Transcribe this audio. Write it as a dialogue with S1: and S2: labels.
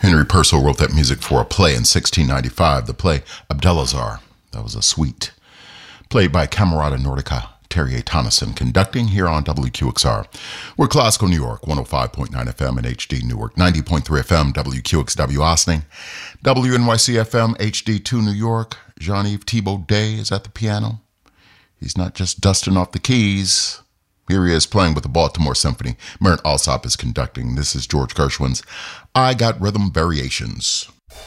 S1: Henry Purcell wrote that music for a play in 1695, the play Abdelazar. That was a suite. Played by Camerata Nordica, Terry A. Tonneson, conducting here on WQXR. We're Classical New York, 105.9 FM and HD Newark, 90.3 FM, WQXW Austin, WNYC FM, HD2 New York. Jean-Yves Thibault Day is at the piano. He's not just dusting off the keys. Here he is playing with the Baltimore Symphony. Merritt Alsop is conducting. This is George Gershwin's I Got Rhythm Variations.